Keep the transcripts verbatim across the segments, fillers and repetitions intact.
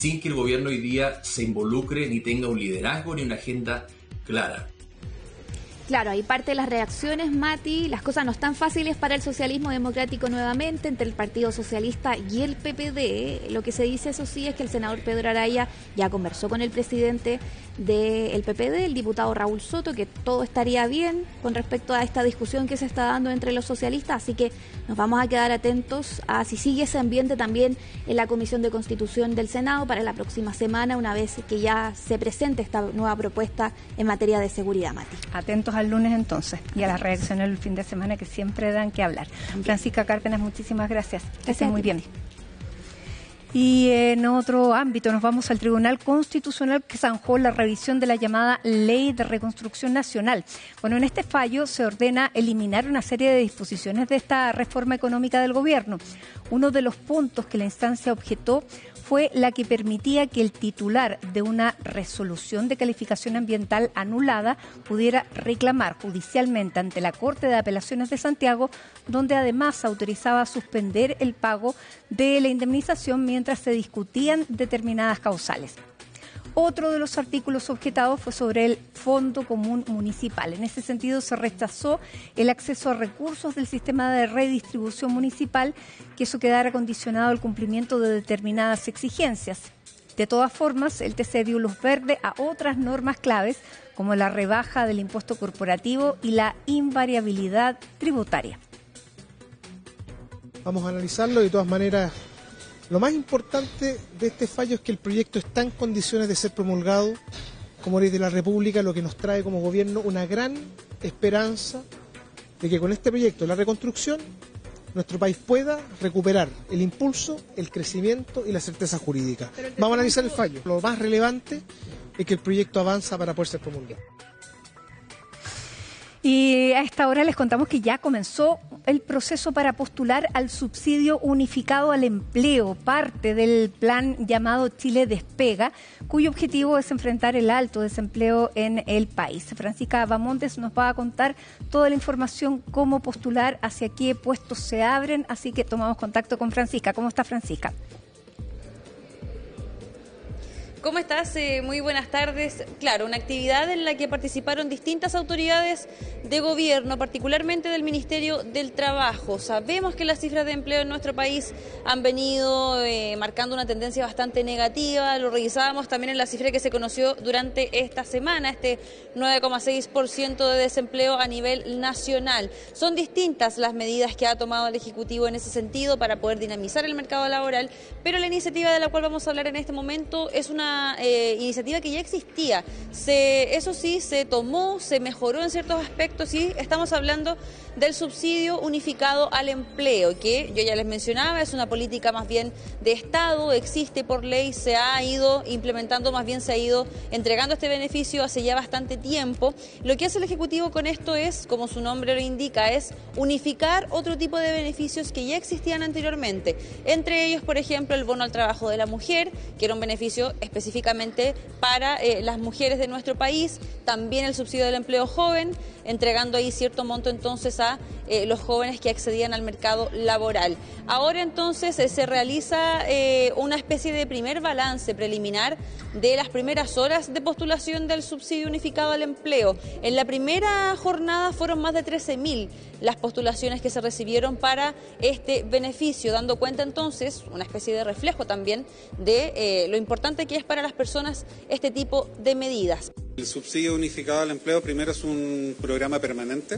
sin que el gobierno hoy día se involucre ni tenga un liderazgo ni una agenda clara. Claro, hay parte de las reacciones, Mati. Las cosas no están fáciles para el socialismo democrático nuevamente, entre el Partido Socialista y el P P D. Lo que se dice, eso sí, es que el senador Pedro Araya ya conversó con el presidente del P P D, el diputado Raúl Soto, que todo estaría bien con respecto a esta discusión que se está dando entre los socialistas. Así que nos vamos a quedar atentos a si sigue ese ambiente también en la Comisión de Constitución del Senado para la próxima semana, una vez que ya se presente esta nueva propuesta en materia de seguridad, Mati. Atentos al lunes entonces y a las reacciones del fin de semana que siempre dan que hablar. También. Francisca Cárdenas, muchísimas gracias. Que estén muy bien. Y en otro ámbito nos vamos al Tribunal Constitucional que zanjó la revisión de la llamada Ley de Reconstrucción Nacional. Bueno, en este fallo se ordena eliminar una serie de disposiciones de esta reforma económica del gobierno. Uno de los puntos que la instancia objetó fue la que permitía que el titular de una resolución de calificación ambiental anulada pudiera reclamar judicialmente ante la Corte de Apelaciones de Santiago, donde además autorizaba suspender el pago de la indemnización mientras se discutían determinadas causales. Otro de los artículos objetados fue sobre el Fondo Común Municipal. En ese sentido, se rechazó el acceso a recursos del sistema de redistribución municipal, que eso quedara condicionado al cumplimiento de determinadas exigencias. De todas formas, el T C dio luz verde a otras normas claves, como la rebaja del impuesto corporativo y la invariabilidad tributaria. Vamos a analizarlo de todas maneras. Lo más importante de este fallo es que el proyecto está en condiciones de ser promulgado como ley de la República, lo que nos trae como gobierno una gran esperanza de que con este proyecto, la reconstrucción, nuestro país pueda recuperar el impulso, el crecimiento y la certeza jurídica. Vamos a analizar el fallo. Lo más relevante es que el proyecto avanza para poder ser promulgado. Y a esta hora les contamos que ya comenzó el proceso para postular al subsidio unificado al empleo, parte del plan llamado Chile Despega, cuyo objetivo es enfrentar el alto desempleo en el país. Francisca Bamontes nos va a contar toda la información, cómo postular, hacia qué puestos se abren, así que tomamos contacto con Francisca. ¿Cómo está, Francisca? ¿Cómo estás? Eh, muy buenas tardes. Claro, una actividad en la que participaron distintas autoridades de gobierno, particularmente del Ministerio del Trabajo. Sabemos que las cifras de empleo en nuestro país han venido eh, marcando una tendencia bastante negativa. Lo revisábamos también en la cifra que se conoció durante esta semana, este nueve coma seis por ciento de desempleo a nivel nacional. Son distintas las medidas que ha tomado el Ejecutivo en ese sentido para poder dinamizar el mercado laboral, pero la iniciativa de la cual vamos a hablar en este momento es una Eh, iniciativa que ya existía. Se, eso sí, se tomó, se mejoró en ciertos aspectos y estamos hablando del subsidio unificado al empleo, que yo ya les mencionaba, es una política más bien de Estado, existe por ley, se ha ido implementando, más bien se ha ido entregando este beneficio hace ya bastante tiempo. Lo que hace el Ejecutivo con esto es, como su nombre lo indica, es unificar otro tipo de beneficios que ya existían anteriormente. Entre ellos, por ejemplo, el bono al trabajo de la mujer, que era un beneficio específico específicamente para eh, las mujeres de nuestro país, también el subsidio del empleo joven, entregando ahí cierto monto entonces a eh, los jóvenes que accedían al mercado laboral. Ahora entonces eh, se realiza eh, una especie de primer balance preliminar de las primeras horas de postulación del subsidio unificado al empleo. En la primera jornada fueron más de trece mil las postulaciones que se recibieron para este beneficio, dando cuenta entonces, una especie de reflejo también de eh, lo importante que es para las personas este tipo de medidas. El subsidio unificado al empleo primero es un programa permanente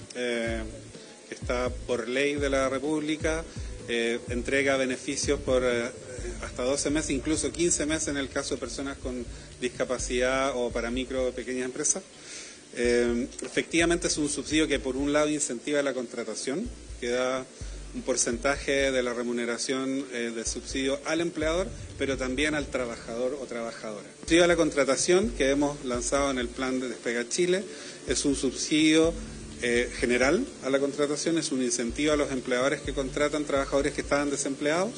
eh, que está por ley de la República, eh, entrega beneficios por eh, hasta doce meses, incluso quince meses en el caso de personas con discapacidad o para micro o pequeñas empresas. Eh, efectivamente es un subsidio que por un lado incentiva la contratación, que da un porcentaje de la remuneración eh, del subsidio al empleador, pero también al trabajador o trabajadora. El subsidio a la contratación que hemos lanzado en el plan de Despega Chile es un subsidio eh, general a la contratación, es un incentivo a los empleadores que contratan trabajadores que estaban desempleados,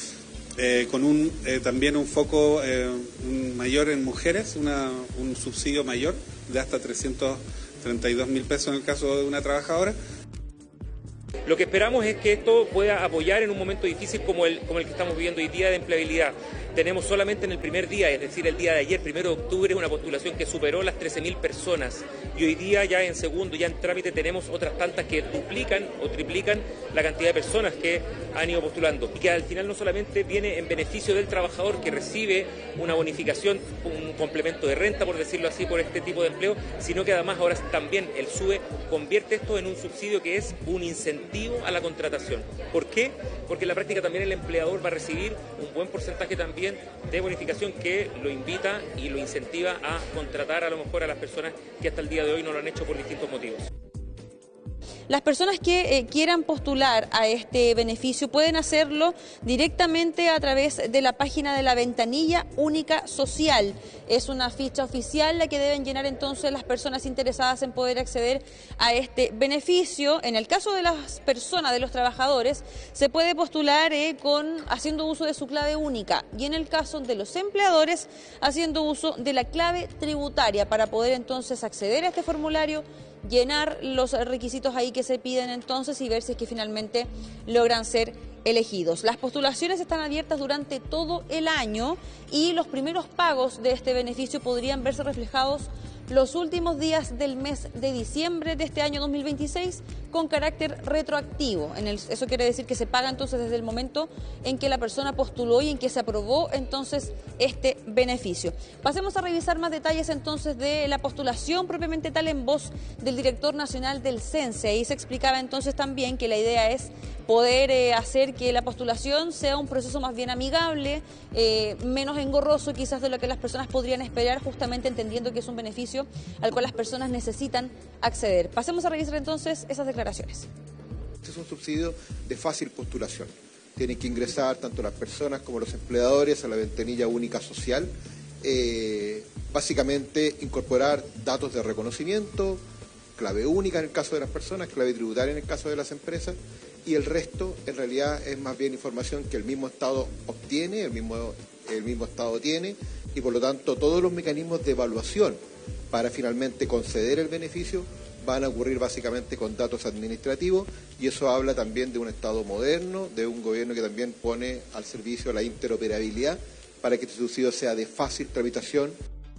eh, con un eh, también un foco eh, un mayor en mujeres, una, un subsidio mayor de hasta trescientos treinta y dos mil pesos en el caso de una trabajadora. Lo que esperamos es que esto pueda apoyar en un momento difícil como el, como el que estamos viviendo hoy día de empleabilidad. Tenemos solamente en el primer día, es decir, el día de ayer, primero de octubre, una postulación que superó las trece mil personas. Y hoy día ya en segundo, ya en trámite, tenemos otras tantas que duplican o triplican la cantidad de personas que han ido postulando. Y que al final no solamente viene en beneficio del trabajador que recibe una bonificación, un complemento de renta, por decirlo así, por este tipo de empleo, sino que además ahora también el SUBE convierte esto en un subsidio que es un incentivo a la contratación. ¿Por qué? Porque en la práctica también el empleador va a recibir un buen porcentaje también de bonificación que lo invita y lo incentiva a contratar a lo mejor a las personas que hasta el día de hoy no lo han hecho por distintos motivos. Las personas que eh, quieran postular a este beneficio pueden hacerlo directamente a través de la página de la Ventanilla Única Social. Es una ficha oficial la que deben llenar entonces las personas interesadas en poder acceder a este beneficio. En el caso de las personas, de los trabajadores, se puede postular eh, con haciendo uso de su clave única, y en el caso de los empleadores, haciendo uso de la clave tributaria para poder entonces acceder a este formulario, llenar los requisitos ahí que se piden entonces y ver si es que finalmente logran ser elegidos. Las postulaciones están abiertas durante todo el año y los primeros pagos de este beneficio podrían verse reflejados los últimos días del mes de diciembre de este año dos mil veintiséis con carácter retroactivo. En el, eso quiere decir que se paga entonces desde el momento en que la persona postuló y en que se aprobó entonces este beneficio. Pasemos a revisar más detalles entonces de la postulación propiamente tal en voz del director nacional del CENSE. Ahí se explicaba entonces también que la idea es poder eh, hacer que la postulación sea un proceso más bien amigable, eh, menos engorroso quizás de lo que las personas podrían esperar, justamente entendiendo que es un beneficio al cual las personas necesitan acceder. Pasemos a revisar entonces esas declaraciones. Este es un subsidio de fácil postulación. Tienen que ingresar tanto las personas como los empleadores a la ventanilla única social. Eh, básicamente incorporar datos de reconocimiento, clave única en el caso de las personas, clave tributaria en el caso de las empresas, y el resto en realidad es más bien información que el mismo Estado obtiene, el mismo, el mismo Estado tiene, y por lo tanto todos los mecanismos de evaluación para finalmente conceder el beneficio van a ocurrir básicamente con datos administrativos, y eso habla también de un Estado moderno, de un gobierno que también pone al servicio la interoperabilidad para que este subsidio sea de fácil tramitación.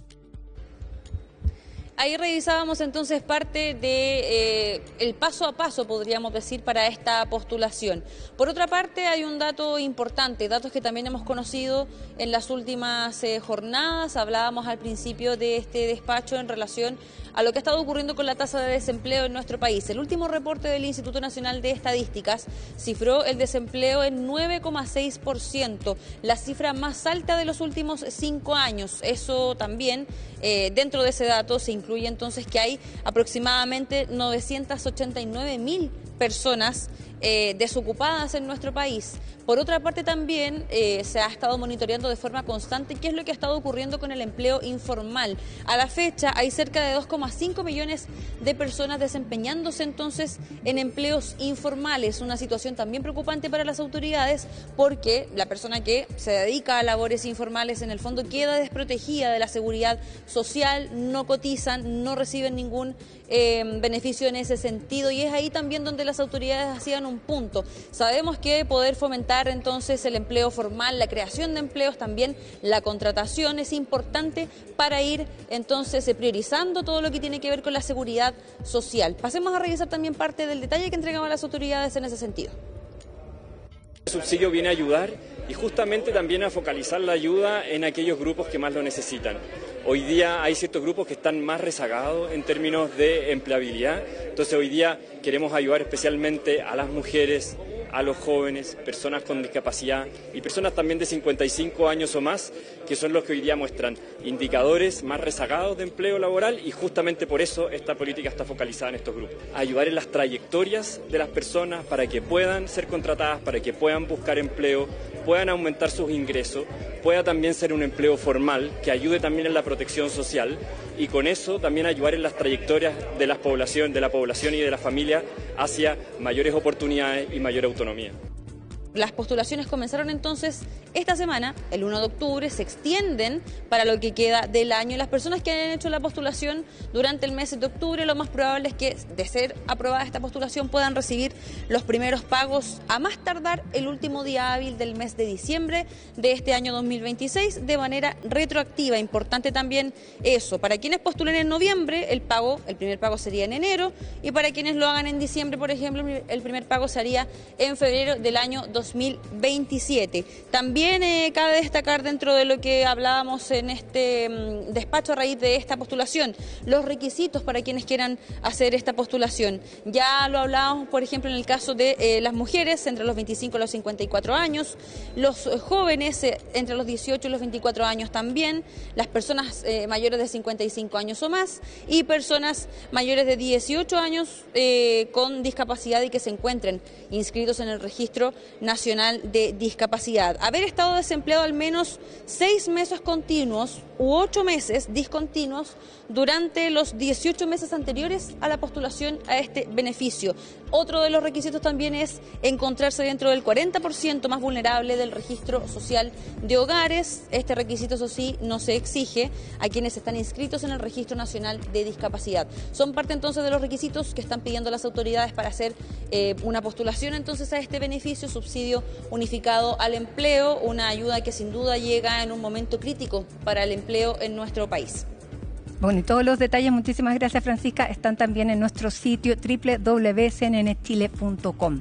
Ahí revisábamos entonces parte de eh, el paso a paso, podríamos decir, para esta postulación. Por otra parte, hay un dato importante, datos que también hemos conocido en las últimas eh, jornadas. Hablábamos al principio de este despacho en relación a lo que ha estado ocurriendo con la tasa de desempleo en nuestro país. El último reporte del Instituto Nacional de Estadísticas cifró el desempleo en nueve coma seis por ciento, la cifra más alta de los últimos cinco años. Eso también, eh, dentro de ese dato, se incluye entonces que hay aproximadamente novecientas ochenta y nueve mil personas eh, desocupadas en nuestro país. Por otra parte también eh, se ha estado monitoreando de forma constante qué es lo que ha estado ocurriendo con el empleo informal. A la fecha hay cerca de dos coma cinco millones de personas desempeñándose entonces en empleos informales, una situación también preocupante para las autoridades porque la persona que se dedica a labores informales en el fondo queda desprotegida de la seguridad social, no cotizan, no reciben ningún eh, beneficio en ese sentido, y es ahí también donde las autoridades hacían un punto. Sabemos que poder fomentar entonces el empleo formal, la creación de empleos, también la contratación es importante para ir entonces priorizando todo lo que tiene que ver con la seguridad social. Pasemos a revisar también parte del detalle que entregaban las autoridades en ese sentido. El subsidio viene a ayudar y justamente también a focalizar la ayuda en aquellos grupos que más lo necesitan. Hoy día hay ciertos grupos que están más rezagados en términos de empleabilidad, entonces hoy día queremos ayudar especialmente a las mujeres, a los jóvenes, personas con discapacidad y personas también de cincuenta y cinco años o más, que son los que hoy día muestran indicadores más rezagados de empleo laboral, y justamente por eso esta política está focalizada en estos grupos. Ayudar en las trayectorias de las personas para que puedan ser contratadas, para que puedan buscar empleo, puedan aumentar sus ingresos, pueda también ser un empleo formal que ayude también en la protección social, y con eso también ayudar en las trayectorias de la población, de la población y de la familia hacia mayores oportunidades y mayor autonomía. Las postulaciones comenzaron entonces esta semana, el uno de octubre, se extienden para lo que queda del año. Las personas que hayan hecho la postulación durante el mes de octubre, lo más probable es que, de ser aprobada esta postulación, puedan recibir los primeros pagos a más tardar el último día hábil del mes de diciembre de este año dos mil veintiséis de manera retroactiva. Importante también eso, para quienes postulen en noviembre, el pago, el primer pago sería en enero, y para quienes lo hagan en diciembre, por ejemplo, el primer pago sería en febrero del año dos mil veintisiete. También eh, cabe destacar, dentro de lo que hablábamos en este mm, despacho a raíz de esta postulación, los requisitos para quienes quieran hacer esta postulación. Ya lo hablábamos, por ejemplo, en el caso de eh, las mujeres entre los veinticinco y los cincuenta y cuatro años, los eh, jóvenes eh, entre los dieciocho y los veinticuatro años también, las personas eh, mayores de cincuenta y cinco años o más y personas mayores de dieciocho años eh, con discapacidad y que se encuentren inscritos en el Registro Nacional de Discapacidad. Haber estado desempleado al menos seis meses continuos u ocho meses discontinuos durante los dieciocho meses anteriores a la postulación a este beneficio. Otro de los requisitos también es encontrarse dentro del cuarenta por ciento más vulnerable del registro social de hogares. Este requisito, eso sí, no se exige a quienes están inscritos en el Registro Nacional de Discapacidad. Son parte entonces de los requisitos que están pidiendo las autoridades para hacer eh, una postulación entonces a este beneficio, subsidio unificado al empleo, una ayuda que sin duda llega en un momento crítico para el empleo en nuestro país. Bueno, y todos los detalles, muchísimas gracias, Francisca, están también en nuestro sitio doble u doble u doble u punto c n n chile punto com.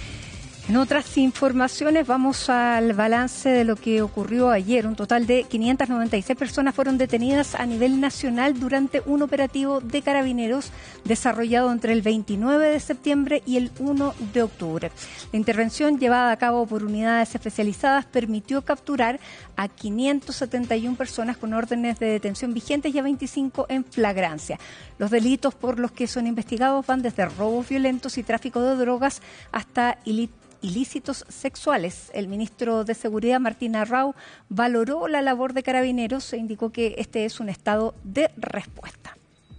En otras informaciones vamos al balance de lo que ocurrió ayer. Un total de quinientas noventa y seis personas fueron detenidas a nivel nacional durante un operativo de Carabineros desarrollado entre el veintinueve de septiembre y el uno de octubre. La intervención, llevada a cabo por unidades especializadas, permitió capturar a quinientas setenta y una personas con órdenes de detención vigentes y a veinticinco en flagrancia. Los delitos por los que son investigados van desde robos violentos y tráfico de drogas hasta ilícitos ilícitos sexuales. El ministro de Seguridad, Martín Arrau, valoró la labor de Carabineros e indicó que este es un estado de respuesta.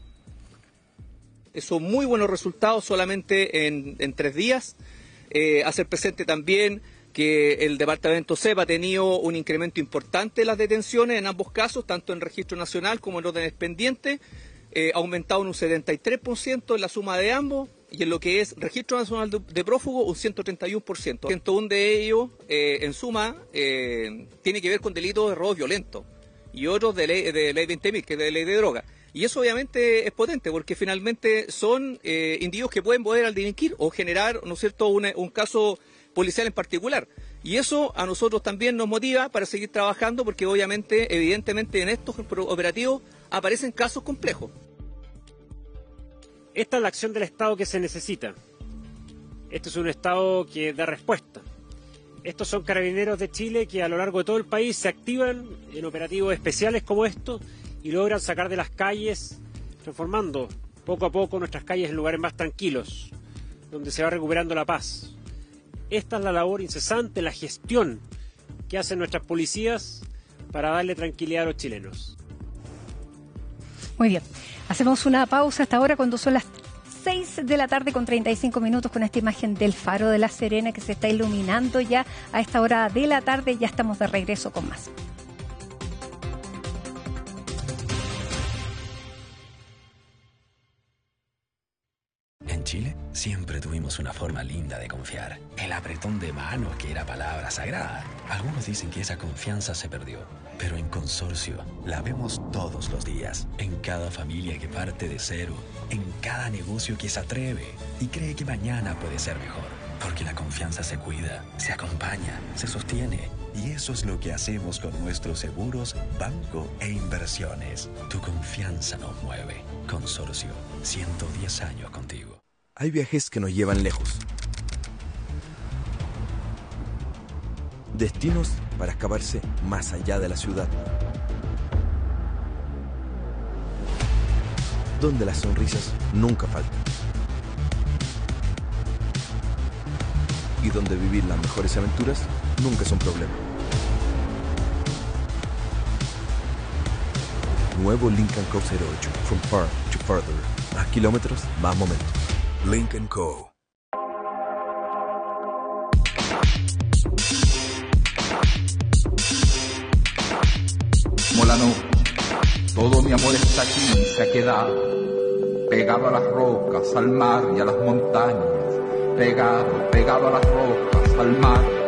Son muy buenos resultados solamente en, en tres días. Eh, hacer presente también que el Departamento C E P ha tenido un incremento importante en las detenciones en ambos casos, tanto en registro nacional como en órdenes pendientes. Eh, ha aumentado en un setenta y tres por ciento en la suma de ambos, y en lo que es Registro Nacional de, de Prófugos, un ciento treinta y uno por ciento. ciento uno de ellos, eh, en suma, eh, tiene que ver con delitos de robos violentos, y otros de ley, de ley veinte mil, que es de ley de droga. Y eso obviamente es potente, porque finalmente son eh, individuos que pueden poder al delinquir o generar, ¿no es cierto?, una, un caso policial en particular. Y eso a nosotros también nos motiva para seguir trabajando, porque obviamente, evidentemente, en estos operativos aparecen casos complejos. Esta es la acción del Estado que se necesita. Este es un Estado que da respuesta. Estos son Carabineros de Chile que a lo largo de todo el país se activan en operativos especiales como estos y logran sacar de las calles, transformando poco a poco nuestras calles en lugares más tranquilos, donde se va recuperando la paz. Esta es la labor incesante, la gestión que hacen nuestras policías para darle tranquilidad a los chilenos. Muy bien. Hacemos una pausa hasta ahora cuando son las seis de la tarde con treinta y cinco minutos con esta imagen del Faro de La Serena que se está iluminando ya a esta hora de la tarde. Ya estamos de regreso con más. En Chile siempre tuvimos una forma linda de confiar. El apretón de manos, que era palabra sagrada. Algunos dicen que esa confianza se perdió. Pero en Consorcio la vemos todos los días. En cada familia que parte de cero. En cada negocio que se atreve y cree que mañana puede ser mejor. Porque la confianza se cuida, se acompaña, se sostiene. Y eso es lo que hacemos con nuestros seguros, banco e inversiones. Tu confianza nos mueve. Consorcio, ciento diez años contigo. Hay viajes que nos llevan lejos. Destinos para escaparse más allá de la ciudad. Donde las sonrisas nunca faltan. Y donde vivir las mejores aventuras nunca es un problema. Nuevo Lincoln Co. cero ocho. From far to further. Más kilómetros, más momentos. Lincoln Co. Molano, todo mi amor está aquí, se ha quedado, pegado a las rocas, al mar y a las montañas, pegado, pegado a las rocas, al mar